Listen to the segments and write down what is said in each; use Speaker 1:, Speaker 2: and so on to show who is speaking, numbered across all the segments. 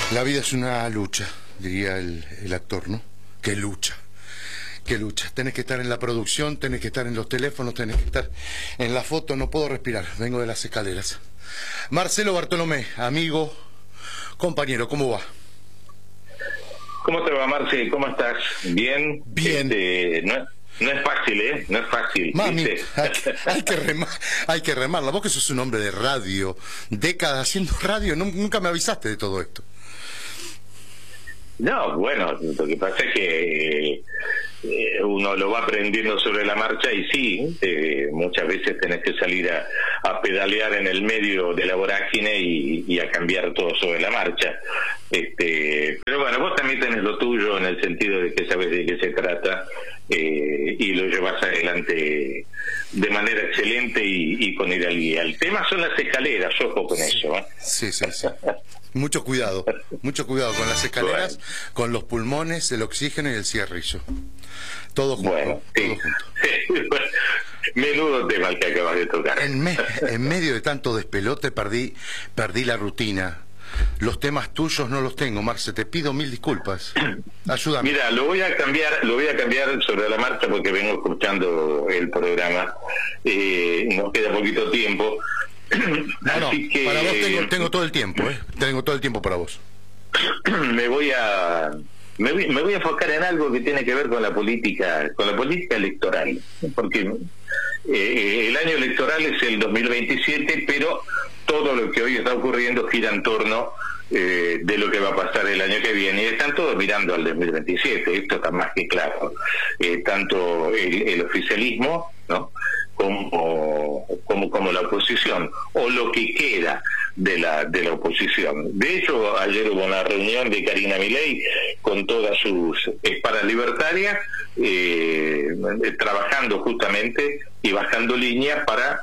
Speaker 1: La vida es una lucha, diría el actor, ¿no? ¡Qué lucha! ¡Qué lucha! Tenés que estar en la producción, tenés que estar en los teléfonos, tenés que estar en la foto. No puedo respirar, vengo de las escaleras. Marcelo Bartolomé, amigo, compañero, ¿cómo va?
Speaker 2: ¿Cómo te va, Marce? ¿Cómo estás? ¿Bien?
Speaker 1: Bien.
Speaker 2: No es fácil, ¿eh? No es fácil.
Speaker 1: Mami, hay que remarla. Vos que sos un hombre de radio, décadas haciendo radio, nunca me avisaste de todo esto.
Speaker 2: No, bueno, lo que pasa es que uno lo va aprendiendo sobre la marcha y sí, muchas veces tenés que salir a pedalear en el medio de la vorágine y a cambiar todo sobre la marcha. Pero bueno, vos también tenés lo tuyo en el sentido de que sabes de qué se trata y lo llevas adelante de manera excelente y con hidalguía. El tema son las escaleras, ojo con eso, ¿eh?
Speaker 1: Sí. Mucho cuidado con las escaleras, bueno, con los pulmones, el oxígeno y el cigarrillo. Todo junto,
Speaker 2: bueno, sí.
Speaker 1: Todo junto.
Speaker 2: Menudo tema el que acabas de tocar.
Speaker 1: En medio de tanto despelote perdí la rutina. Los temas tuyos no los tengo, Marce, te pido mil disculpas. Ayúdame.
Speaker 2: Mira, lo voy a cambiar sobre la marcha porque vengo escuchando el programa. Nos queda poquito tiempo.
Speaker 1: Así que para vos tengo todo el tiempo, tengo todo el tiempo para vos.
Speaker 2: Me voy a enfocar en algo que tiene que ver con la política electoral, porque el año electoral es el 2027, pero todo lo que hoy está ocurriendo gira en torno de lo que va a pasar el año que viene, y están todos mirando al 2027. Esto está más que claro. Tanto el oficialismo, ¿no?, como la oposición, o lo que queda de la oposición. De hecho, ayer hubo una reunión de Karina Milei con todas sus espadas libertarias, trabajando justamente y bajando línea para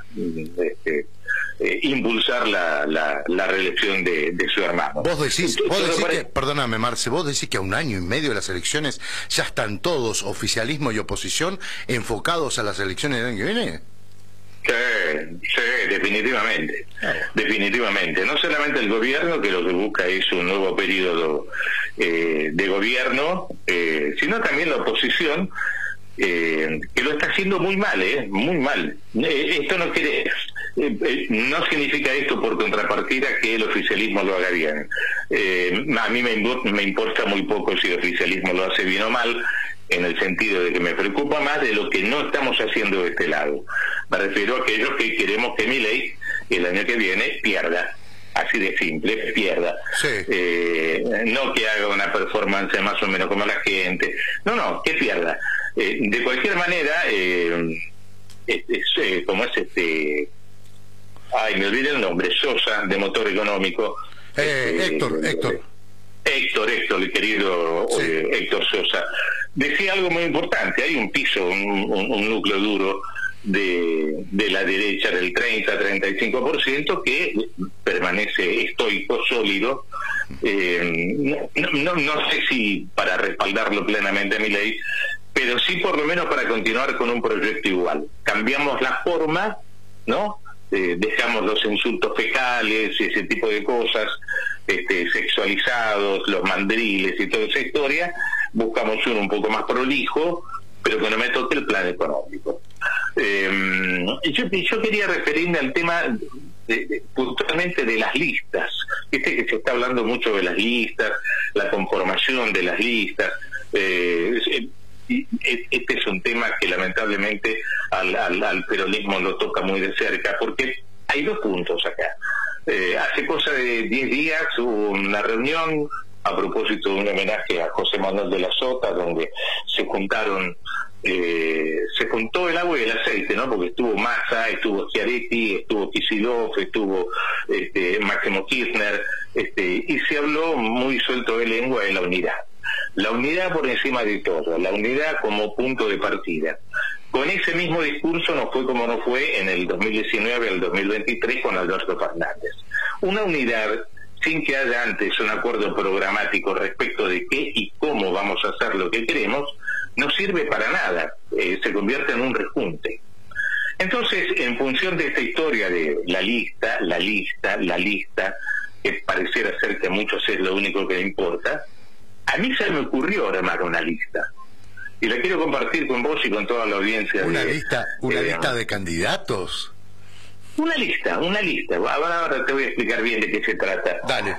Speaker 2: impulsar la reelección de su hermano.
Speaker 1: Vos decís que, perdóname, Marce, vos decís que a un año y medio de las elecciones ya están todos, oficialismo y oposición, enfocados a las elecciones del año que viene.
Speaker 2: Sí, definitivamente. Definitivamente. No solamente el gobierno, que lo que busca es un nuevo periodo de gobierno, sino también la oposición, que lo está haciendo muy mal, muy mal. Esto no significa esto por contrapartida que el oficialismo lo haga bien. A mí me importa muy poco si el oficialismo lo hace bien o mal, en el sentido de que me preocupa más de lo que no estamos haciendo de este lado. Me refiero a aquellos que queremos que Milei el año que viene pierda. Así de simple, pierda.
Speaker 1: Sí.
Speaker 2: No que haga una performance más o menos como la gente. No, que pierda. De cualquier manera, como es me olvidé el nombre, Sosa, de Motor Económico.
Speaker 1: Héctor,
Speaker 2: el querido, sí. Héctor Sosa, decía algo muy importante. Hay un piso, un núcleo duro de la derecha del 30-35% que permanece estoico, sólido. No sé si para respaldarlo plenamente a Milei, pero sí por lo menos para continuar con un proyecto igual. Cambiamos la forma, ¿no? Dejamos los insultos fecales y ese tipo de cosas, sexualizados, los mandriles y toda esa historia. Buscamos uno un poco más prolijo, pero que no me toque el plan económico. Yo quería referirme al tema puntualmente de las listas. Viste que se está hablando mucho de las listas, la conformación de las listas. Este es un tema que lamentablemente al peronismo lo toca muy de cerca, porque hay dos puntos acá. Hace cosa de 10 días hubo una reunión a propósito de un homenaje a José Manuel de la Sota, donde se juntó el agua y el aceite, ¿no? Porque estuvo Massa, estuvo Schiaretti, estuvo Kicillof, estuvo Máximo Kirchner, y se habló muy suelto de lengua de la unidad. La unidad por encima de todo, la unidad como punto de partida. Con ese mismo discurso no fue como no fue en el 2019 al 2023 con Alberto Fernández. Una unidad sin que haya antes un acuerdo programático respecto de qué y cómo vamos a hacer lo que queremos, no sirve para nada, se convierte en un rejunte. Entonces, en función de esta historia de la lista, que pareciera ser que a muchos es lo único que le importa, a mí se me ocurrió armar una lista. Y la quiero compartir con vos y con toda la audiencia.
Speaker 1: ¿Una lista de candidatos?
Speaker 2: Una lista. Ahora te voy a explicar bien de qué se trata.
Speaker 1: Dale.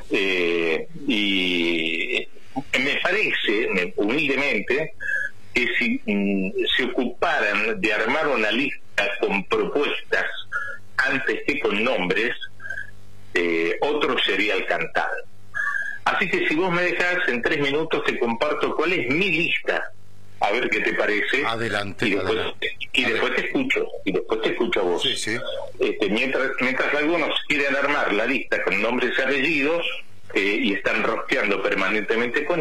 Speaker 2: Y me parece, humildemente, que si se ocuparan de armar una lista con propuestas antes que con nombres, otro sería el cantar. Así que si vos me dejás, en 3 minutos te comparto cuál es mi lista, a ver qué te parece.
Speaker 1: Adelante.
Speaker 2: Y después te escucho a vos.
Speaker 1: Sí, sí.
Speaker 2: Mientras algunos quieren armar la lista con nombres y apellidos y están rosqueando permanentemente con